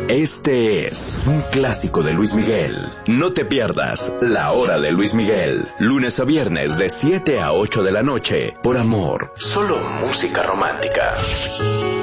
Este es un clásico de Luis Miguel. No te pierdas La Hora de Luis Miguel, lunes a viernes de 7 a 8 de la noche, por Amor, solo música romántica.